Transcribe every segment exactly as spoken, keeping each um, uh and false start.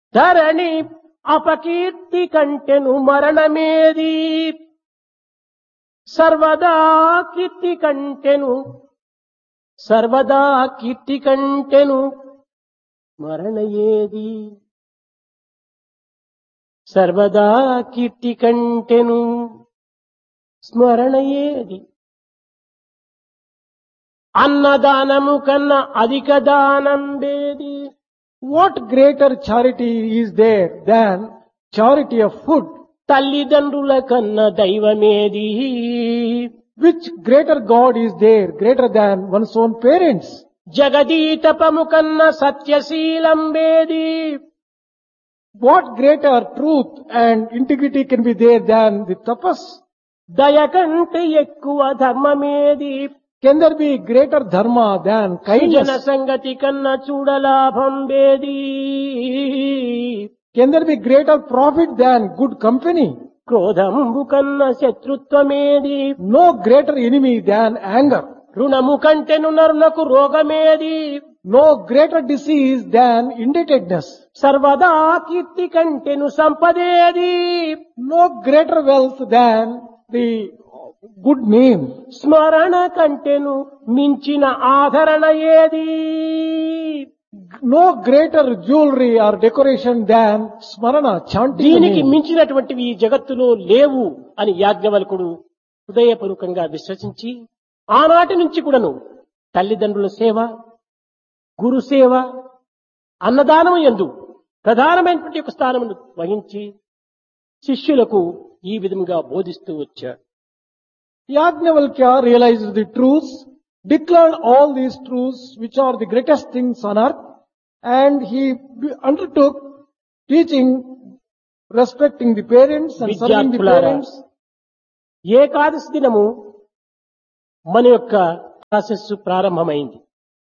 ధరణి అపకీర్తి కంటెను మరణమేది, సర్వదా కీర్తి కంటెను సర్వదా కీర్తి కంటెను మరణ ఏది, సర్వదా కీర్తి కంటెను స్మరణ ఏది. అన్నదానము కన్నా అధిక దానం వేది. What greater charity is there than charity of food? తల్లిదండ్రుల కన్నా దైవమేది, Which greater God is there greater than one's own parents? జగదీతపము కన్నా సత్యశీలం వేది. What greater truth and integrity can be there than the tapas? దయ కంటే ఎక్కువ ధర్మమేది, Can there be greater dharma than జన kindness? సంగతి కన్నా చూడలాభం వేది. Can there be greater profit than good company? క్రోధంబు కన్నా శత్రుత్వమేది, No greater enemy than anger. రుణము కంటెను నరునకు రోగమేది, No greater disease than indebtedness. సర్వదా కీర్తి కంటెను సంపదేది, No greater wealth than the good name. స్మరణ కంటెను మించిన ఆదరణ ఏది. No greater jewelry or decoration than smarana, chanting the దీనికి name. మించినటువంటివి ఈ జగత్తులో లేవు అని యాజ్ఞవల్కుడు హృదయపూర్వకంగా విశ్వసించి ఆనాటి నుంచి కూడాను తల్లిదండ్రుల సేవ, గురు సేవ, అన్నదానం యందు ప్రధానమైనటువంటి ఒక స్థానమును వహించి శిష్యులకు ఈ విధంగా బోధిస్తూ వచ్చాడు. Yajnavalkya realized the truths, declared all these truths which are the greatest things on earth, and he be- undertook teaching respecting the parents and serving the విద్యార్థులారా, parents. ఏకాదశి దినము మన యొక్క ప్రాసెస్ ప్రారంభమైంది.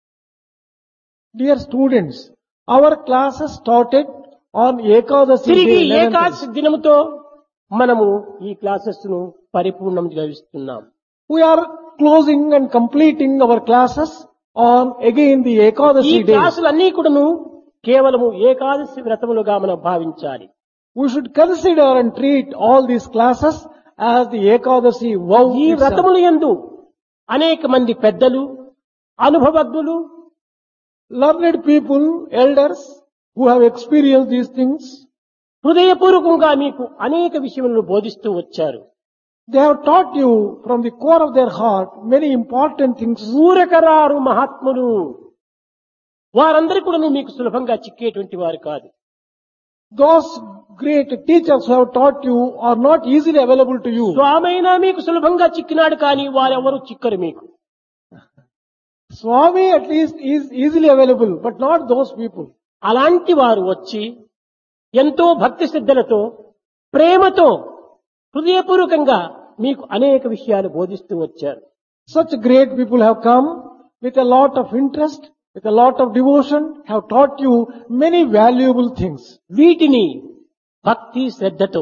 Dear students, our classes started on Ekadasi తిరిగి day, eleventh. Ekadashi దినముతో మనము ఈ classes ను పరిపూర్ణం గావిస్తున్నాం. We are closing and completing our classes on again the ఈ Ekadasi day. క్లాసులన్నీ కూడాను కేవలము ఏకాదశి వ్రతములుగా మనం భావించాలి. We should consider and treat all these classes as the Ekadasi vow. ఈ itself. వ్రతములు యందు అనేక మంది పెద్దలు, అనుభవజ్ఞులు, Learned people, elders who have experienced these things, హృదయపూర్వకంగా మీకు అనేక విషయములను బోధిస్తూ వచ్చారు. they have taught you from the core of their heart many important things. ఊరకరారు మహాత్ములు వారందరూ కూడా మీకు సులభంగా చిక్కేటువంటి వారు కాదు. Those great teachers who have taught you are not easily available to you. స్వామైనా మీకు సులభంగా చిక్కినాడు కానీ వారెవరు చిక్కరు మీకు. Swami at least is easily available, but not those people. అలాంటి వారు వచ్చి ఎంతో భక్తి శ్రద్ధలతో ప్రేమతో హృదయపూర్వకంగా మీకు అనేక విషయాలు బోధిస్తూ వచ్చారు. Such great people have come with a lot of interest, with a lot of devotion, have taught you many valuable things. వీటిని భక్తి శ్రద్ధతో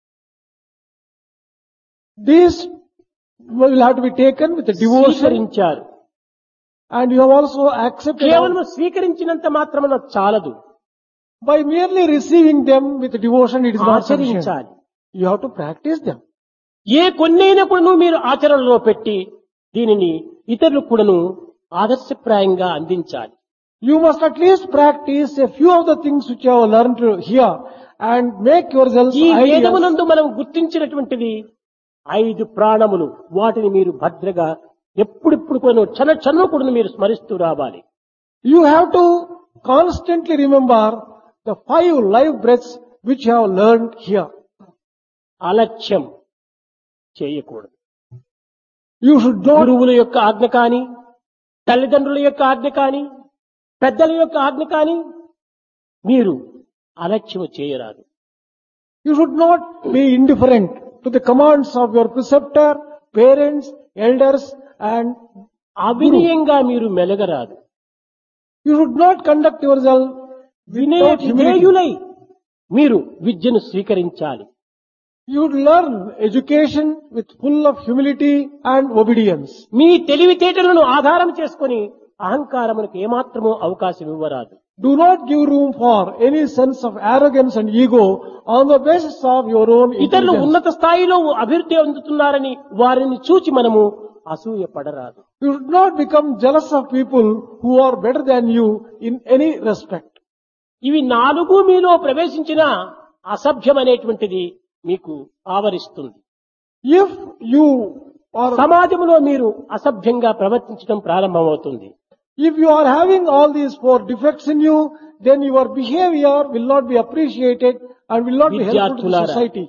These will have to be taken with a devotion, స్వీకరించారు. and you have also accepted కేవలం స్వీకరించినంత మాత్రమున చాలదు, by merely receiving them with devotion. It is not sufficient. ఆచరించాలి. You have to practice them. ఏ కొన్నైనా కూడాను మీరు ఆచరణలో పెట్టి దీనిని ఇతరులకు కూడాను ఆదర్శప్రాయంగా అందించాలి. You must at least practice a few of the things which you have learned here and make yourselves ఈ ideas. వేదమునందు మనం గుర్తించినటువంటిది ఐదు ప్రాణములు, వాటిని మీరు భద్రగా ఎప్పుడిప్పుడు కూడా క్షణ క్షణం కూడా మీరు స్మరిస్తూ రావాలి. You have to constantly remember the five life breaths which you have learned here. అలక్ష్యం చేయకూడదు. You should not, గురువుల యొక్క ఆజ్ఞ కాని, తల్లిదండ్రుల యొక్క ఆజ్ఞ కాని, పెద్దల యొక్క ఆజ్ఞ కాని మీరు అలక్ష్యం చేయరాదు. you should not be indifferent to the commands of your preceptor, parents, elders, and అవినయంగా మీరు మెలగరాదు. you should not conduct yourself వినయ without humility. విధేయులై మీరు విద్యను స్వీకరించాలి. You would learn education with full of humility and obedience. మీ తెలివితేటలను ఆధారం చేసుకొని అహంకారమునకు ఏమాత్రమూ అవకాశం ఇవ్వరాదు. Do not give room for any sense of arrogance and ego on the basis of your own ఇతరులు intelligence. ఉన్నత స్థాయిలో అభివృద్ధి అందుతున్నారని వారిని చూచి మనము అసూయ పడరాదు. You should not become jealous of people who are better than you in any respect. ఇవి నాలుగు మీలో ప్రవేశించిన అసభ్యం అనేటువంటిది మీకు ఆవరిస్తుంది. If you are, సమాజంలో మీరు అసభ్యంగా ప్రవర్తించడం ప్రారంభమవుతుంది. if you are having all these four defects in you, then your behavior will not be appreciated and will not be helpful to the విద్యార్థులారా, society.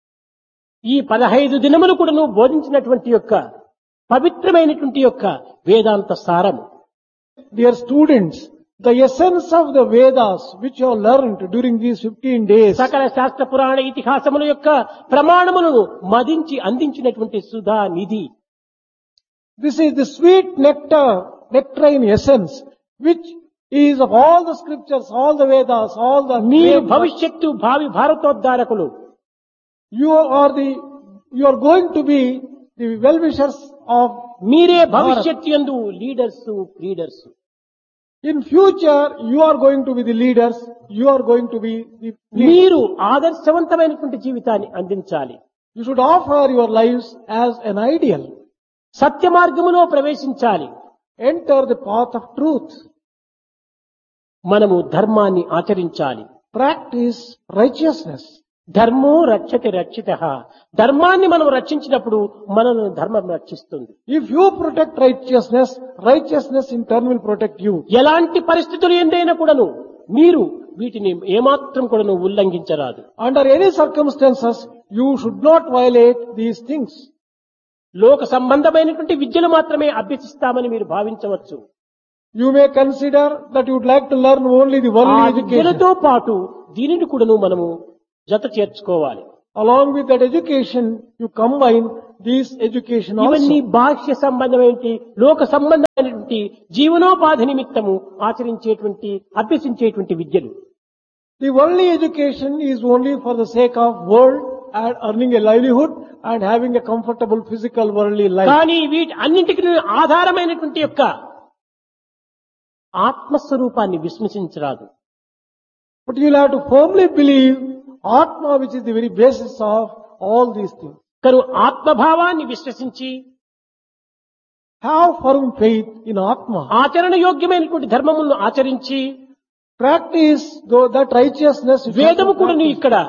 ఈ పదహైదు దినములు కూడా నువ్వు బోధించినటువంటి యొక్క పవిత్రమైనటువంటి యొక్క వేదాంత సారము Dear students, the essence of the Vedas which you have learned during these fifteen days, సకల శాస్త్ర పురాణ ఇతిహాసముల యొక్క ప్రమాణములను మదించి అందించినటువంటి సుధా నిధి. this is the sweet nectar, nectarine essence, which is of all the scriptures, all the Vedas, all the మీరు great- భవిష్యత్తు భావి భారతోద్ధారకులు. you are the, you are going to be the well-wishers of, మీరే భవిష్యత్తు యందు leaders leaders. in future, you are going to be the leaders, you are going to be the leaders. మీరు ఆదర్శవంతమైనటువంటి జీవితాన్ని అందించాలి. You should offer your lives as an ideal. సత్య మార్గములో ప్రవేశించాలి. Enter the path of truth. మనము ధర్మాన్ని ఆచరించాలి. Practice righteousness. ధర్మో రక్షతి రక్షిత. ధర్మాన్ని మనం రక్షించినప్పుడు మనల్ని ధర్మం రక్షిస్తుంది. If you protect righteousness, righteousness in turn will protect you. ఎలాంటి పరిస్థితులు ఎందైనా కూడాను మీరు వీటిని ఏమాత్రం కూడాను ఉల్లంఘించరాదు. Under any circumstances, you should not violate these things. లోక సంబంధమైనటువంటి విద్యలు మాత్రమే అభ్యసిస్తామని మీరు భావించవచ్చు. You may consider that you would like to learn only the ఆ worldly education. విద్యలతో పాటు దీనిని కూడాను మనము జత చేర్చుకోవాలి. Along with that education, you combine this education ఇవన్నీ also. బాహ్య సంబంధమైనటువంటి లోక సంబంధమైనటువంటి జీవనోపాధి నిమిత్తము ఆచరించేటువంటి అభ్యసించేటువంటి విద్యలు. The worldly education is only for the sake of world and earning a livelihood and having a comfortable physical worldly life. కానీ వీటి అన్నింటికి ఆధారమైనటువంటి యొక్క ఆత్మస్వరూపాన్ని విస్మరించరాదు. But you will have to firmly believe Atma, which is the very basis of all these things. కను ఆత్మభావాన్ని విశ్వసించి Have firm faith in Atma. ఆచరణ యోగ్యమైనటువంటి ధర్మములను ఆచరించి Practice though that righteousness. which you have వేదము to కూడా practice. ఇక్కడ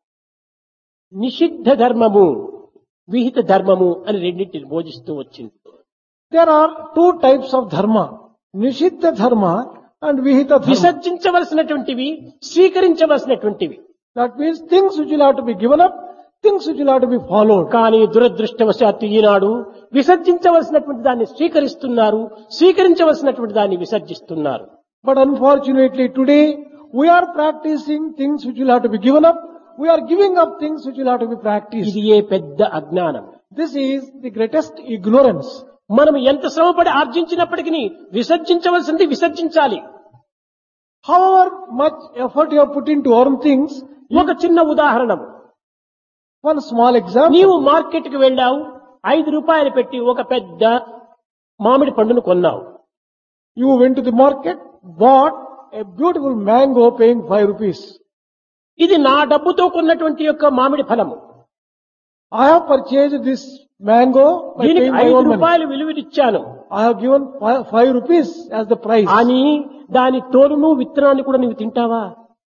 నిషిద్ధ ధర్మము విహిత ధర్మము అని రెండింటిని బోధిస్తూ వచ్చింది. There are two types of dharma. Nishiddha dharma and vihita dharma. విసర్జించవలసినటువంటివి స్వీకరించవలసినటువంటివి. That means things which will have to be given up, things which will have to be followed. కానీ దురదృష్టవశాత్తు ఈనాడు విసర్జించవలసినటువంటి దాన్ని స్వీకరిస్తున్నారు, స్వీకరించవలసినటువంటి దాన్ని విసర్జిస్తున్నారు. But unfortunately today, we are practicing things which will have to be given up. We are giving up things which will have to be practiced. ఇది ఏ పెద్ద అజ్ఞానం. This is the greatest ignorance. మనం ఎంత శ్రమపడి ఆర్జించినప్పటికీ విసర్జించవలసింది విసర్జించాలి. However much effort you have put in to earn things, ఒక చిన్న ఉదాహరణ, one small example. నీవు మార్కెట్ కి వెళ్ళావు, ఐదు రూపాయలు పెట్టి ఒక పెద్ద మామిడి పండును కొన్నావు. You went to the market, bought a beautiful mango paying five rupees. ఇది నా డబ్బుతో కొన్నటువంటి యొక్క మామిడి ఫలము. I have purchased this mango by దీనికి paying my ఐదు own money. రూపాయలు విలువనిచ్చాను. I have given five, five rupees as the price. అని దాని తోలును విత్తనాన్ని కూడా నువ్వు తింటావా?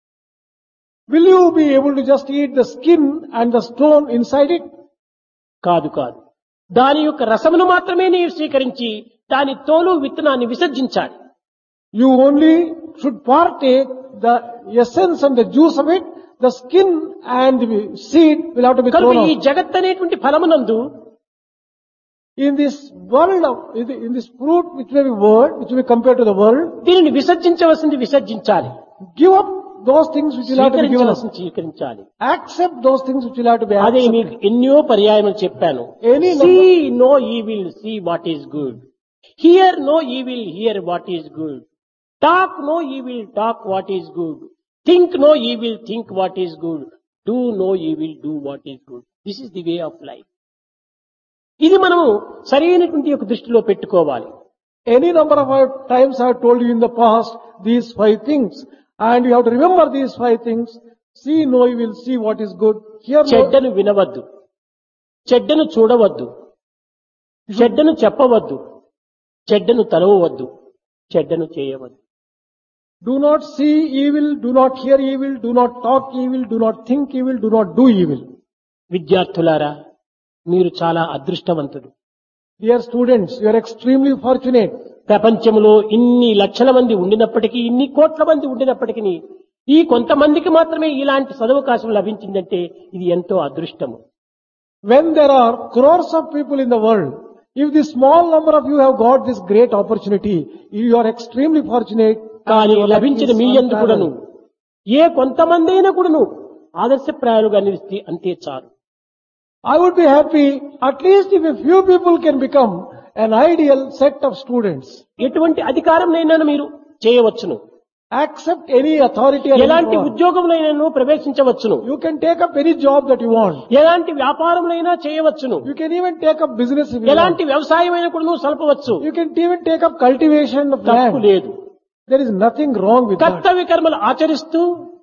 Will you be able to just eat the skin and the stone inside it? కాదు కాదు. దాని యొక్క రసమును మాత్రమే నీవు స్వీకరించి దాని తోలు విత్తనాన్ని విసర్జించాలి. You only should partake the essence and the juice of it. The skin and the seed will have to be కనుక thrown ఈ out. జగత్ అనేటువంటి ఫలమునందు In this world of, in this fruit which may be world, which may be compared to the world, దీనిని విసర్జించవలసింది విసర్జించాలి, give up those things which will have to be given up. స్వీకరించవలసింది స్వీకరించాలి. Accept those things which will have to be అదే accepted. మీకు ఎన్నో పర్యాయములు చెప్పాను. Any see number- no evil, see what is good. Here no evil, here what is good. Talk no evil, talk what is good. Think no evil, think what is good. Do no evil, do what is good. This is the way of life. ఇది మనము సరైనటువంటి ఒక దృష్టిలో పెట్టుకోవాలి. Any number of times I have told you in the past these five things. And you have to remember these five things. See no evil, see what is good. Hear no. చెడ్డను వినవద్దు, చెడ్డను చూడవద్దు, చెడ్డను చెప్పవద్దు, చెడ్డను తలవవద్దు, చెడ్డను చేయవద్దు. Do not see evil, do not hear evil, do not talk evil, do not think evil, do not do evil. విద్యార్థులారా, మీరు చాలా అదృష్టవంతులు. Dear students, you are extremely fortunate. ప్రపంచంలో ఇన్ని లక్షల మంది ఉండినప్పటికీ, ఇన్ని కోట్ల మంది ఉండినప్పటికీ ఈ కొంతమందికి మాత్రమే ఇలాంటి సదవకాశం లభించిందంటే ఇది ఎంతో అదృష్టము. When there are crores of people in the world, if the small number of you have got this great opportunity, you are extremely fortunate. కానీ లభించిన మీ యందు కూడాను ఏ కొంతమంది అయినా కూడాను ఆదర్శప్రాయాలుగా నిలిస్తే అంతే చాలు. I would be happy at least if a few people can become an ideal set of students. ఎటువంటి అధికారంనైనా మీరు చేయవచ్చును, Accept any authority or any ఎలాంటి power. ఉద్యోగంలోనైనా ప్రవేశించవచ్చును, You can take up any job that you want. ఎలాంటి వ్యాపారంలోనైనా చేయవచ్చును, You can even take up business if you want. ఎలాంటి వ్యవసాయమైనా కూడా సల్పవచ్చు. You can even take up cultivation of తప్పు land. లేదు. There is nothing wrong with that. కర్తవ్య కర్మలు ఆచరిస్తూ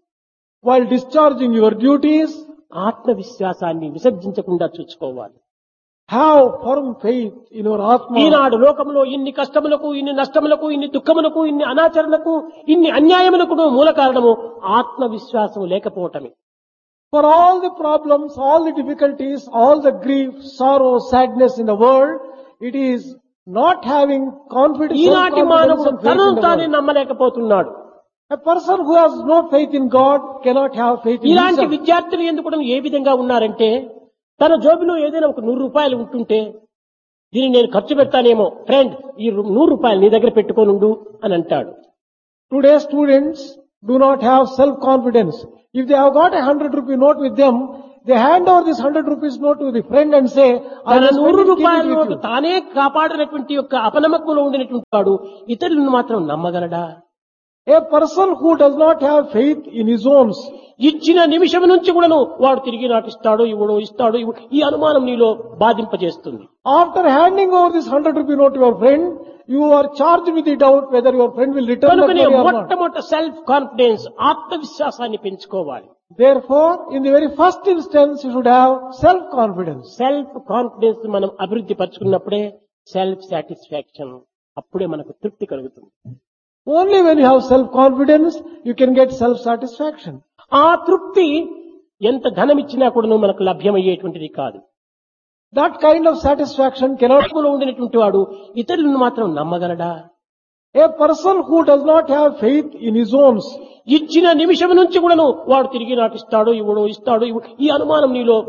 While discharging your duties, ఆత్మవిశ్వాసాన్ని విసర్జించకుండా చూసుకోవాలి. have firm faith in your Atma. ఈనాడు లోకంలో ఇన్ని కష్టములకు, ఇన్ని నష్టములకు, ఇన్ని దుఃఖములకు, ఇన్ని అనాచరణకు, ఇన్ని అన్యాయములకు మూల కారణము ఆత్మవిశ్వాసం లేకపోవటమే. For all the problems, all the difficulties, all the grief, sorrow, sadness in the world, it is not having confidence, ఈనాటి self-confidence మానవుడు and faith in తనను the తానే world. నమ్మలేకపోతున్నాడు. A person who has no faith in God cannot have faith in ఇలాంటి himself. విద్యార్థులు ఎందుకు ఏ విధంగా ఉన్నారంటే, తన జోబిలో ఏదైనా ఒక నూరు రూపాయలు ఉంటుంటే దీన్ని నేను ఖర్చు పెడతానేమో, ఫ్రెండ్ ఈ రు- నూరు రూపాయలు నీ దగ్గర పెట్టుకోనుండు అని అంటాడు. Today students do not have self-confidence. If they have got a hundred rupee note with them, they hand over this hundred rupees note to the friend and say, I తన will spend నూరు it, keep రూపాయల it with note you. తానే కాపాడినటువంటి యొక్క అపనమ్మకంలో ఉండినటువంటి వాడు ఇతరులను మాత్రం నమ్మగలడా? A person who does not have faith in his own, ఇచ్చిన నిమిషం నుంచి కూడాను వాడు తిరిగి నాకు ఇస్తాడో ఇవ్వడో ఇస్తాడో ఇవ్వడో ఈ అనుమానం నీలో బాధింపజేస్తుంది. after handing over this hundred rupee note to your friend, you are charged with the doubt whether your friend will return the కనుకనే money or not. మొట్టమొదట సెల్ఫ్ కాన్ఫిడెన్స్, ఆత్మవిశ్వాసాన్ని పెంచుకోవాలి. Therefore, in the very first instance, you should have self-confidence. Self confidence మనం అభివృద్ధి పరుచుకున్నప్పుడే self satisfaction, అప్పుడే మనకు తృప్తి కలుగుతుంది. Only when you have self-confidence, you can get self-satisfaction. ఆ తృప్తి ఎంత ధనం ఇచ్చినా కూడా మనకు లభ్యమయ్యేటువంటిది కాదు. That kind of satisfaction cannot. ఆత్మలో ఉండినటువంటి వాడు ఇతరులను మాత్రం నమ్మగలడా? A person who does not have faith in his own, ఇచ్చిన నిమిషం నుంచి కూడాను వాడు తిరిగి నాకు ఇస్తాడో ఇవ్వడో ఇస్తాడో ఇవ్వడో ఈ అనుమానం నీలో